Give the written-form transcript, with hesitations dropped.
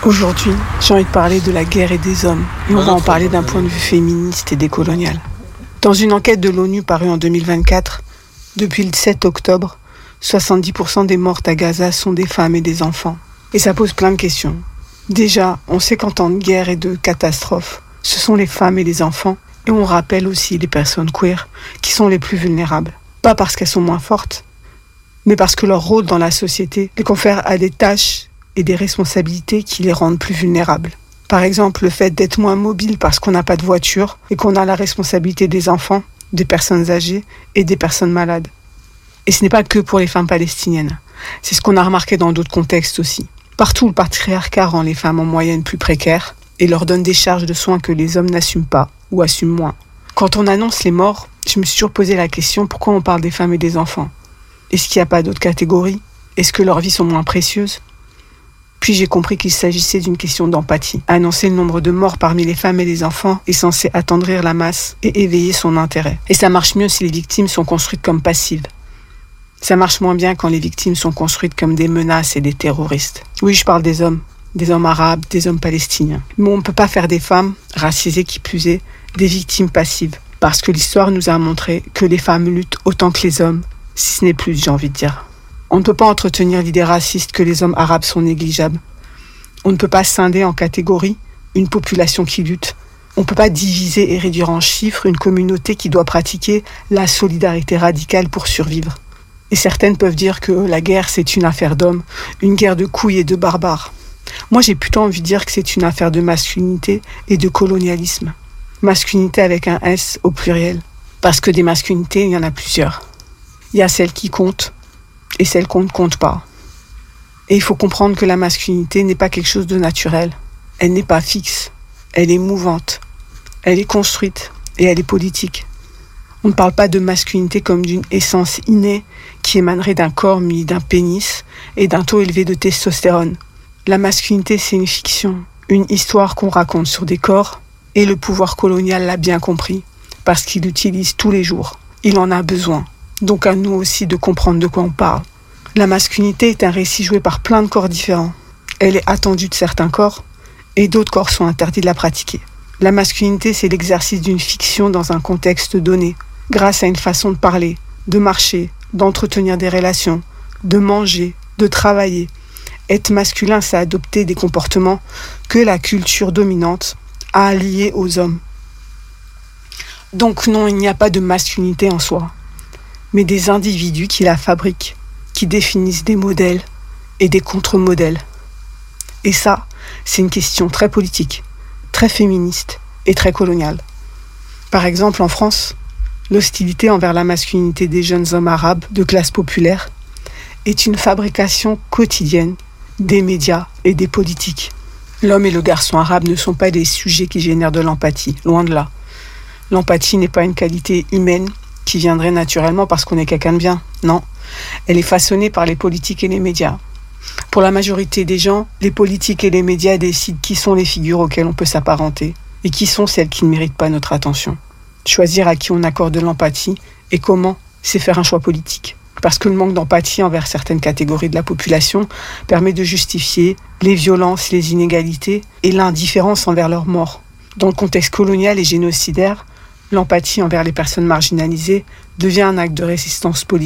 Aujourd'hui, j'ai envie de parler de la guerre et des hommes. Et on va en parler d'un point de vue féministe et décolonial. Dans une enquête de l'ONU parue en 2024, depuis le 7 octobre, 70% des mortes à Gaza sont des femmes et des enfants. Et ça pose plein de questions. Déjà, on sait qu'en temps de guerre et de catastrophe, ce sont les femmes et les enfants, et on rappelle aussi les personnes queer, qui sont les plus vulnérables. Pas parce qu'elles sont moins fortes, mais parce que leur rôle dans la société les confère à des tâches et des responsabilités qui les rendent plus vulnérables. Par exemple, le fait d'être moins mobile parce qu'on n'a pas de voiture et qu'on a la responsabilité des enfants, des personnes âgées et des personnes malades. Et ce n'est pas que pour les femmes palestiniennes. C'est ce qu'on a remarqué dans d'autres contextes aussi. Partout, le patriarcat rend les femmes en moyenne plus précaires et leur donne des charges de soins que les hommes n'assument pas ou assument moins. Quand on annonce les morts, je me suis toujours posé la question pourquoi on parle des femmes et des enfants. Est-ce qu'il n'y a pas d'autres catégories ? Est-ce que leurs vies sont moins précieuses ? Puis j'ai compris qu'il s'agissait d'une question d'empathie. Annoncer le nombre de morts parmi les femmes et les enfants est censé attendrir la masse et éveiller son intérêt. Et ça marche mieux si les victimes sont construites comme passives. Ça marche moins bien quand les victimes sont construites comme des menaces et des terroristes. Oui, je parle des hommes arabes, des hommes palestiniens. Mais on ne peut pas faire des femmes, racisées qui plus est, des victimes passives. Parce que l'histoire nous a montré que les femmes luttent autant que les hommes, si ce n'est plus, j'ai envie de dire. On ne peut pas entretenir l'idée raciste que les hommes arabes sont négligeables. On ne peut pas scinder en catégories une population qui lutte. On ne peut pas diviser et réduire en chiffres une communauté qui doit pratiquer la solidarité radicale pour survivre. Et certaines peuvent dire que la guerre, c'est une affaire d'hommes, une guerre de couilles et de barbares. Moi, j'ai plutôt envie de dire que c'est une affaire de masculinité et de colonialisme. Masculinité avec un S au pluriel. Parce que des masculinités, il y en a plusieurs. Il y a celles qui comptent et celles qu'on ne compte pas. Et il faut comprendre que la masculinité n'est pas quelque chose de naturel. Elle n'est pas fixe. Elle est mouvante. Elle est construite et elle est politique. On ne parle pas de masculinité comme d'une essence innée qui émanerait d'un corps muni d'un pénis et d'un taux élevé de testostérone. La masculinité, c'est une fiction, une histoire qu'on raconte sur des corps, et le pouvoir colonial l'a bien compris, parce qu'il l'utilise tous les jours. Il en a besoin. Donc à nous aussi de comprendre de quoi on parle. La masculinité est un récit joué par plein de corps différents. Elle est attendue de certains corps, et d'autres corps sont interdits de la pratiquer. La masculinité, c'est l'exercice d'une fiction dans un contexte donné, grâce à une façon de parler, de marcher, d'entretenir des relations, de manger, de travailler. Être masculin, c'est adopter des comportements que la culture dominante a liés aux hommes. Donc non, il n'y a pas de masculinité en soi, mais des individus qui la fabriquent, qui définissent des modèles et des contre-modèles. Et ça, c'est une question très politique, très féministe et très coloniale. Par exemple, en France, l'hostilité envers la masculinité des jeunes hommes arabes de classe populaire est une fabrication quotidienne des médias et des politiques. L'homme et le garçon arabe ne sont pas des sujets qui génèrent de l'empathie, loin de là. L'empathie n'est pas une qualité humaine qui viendrait naturellement parce qu'on est quelqu'un de bien. Non, elle est façonnée par les politiques et les médias. Pour la majorité des gens, les politiques et les médias décident qui sont les figures auxquelles on peut s'apparenter et qui sont celles qui ne méritent pas notre attention. Choisir à qui on accorde de l'empathie et comment, c'est faire un choix politique. Parce que le manque d'empathie envers certaines catégories de la population permet de justifier les violences, les inégalités et l'indifférence envers leur mort. Dans le contexte colonial et génocidaire, l'empathie envers les personnes marginalisées devient un acte de résistance politique.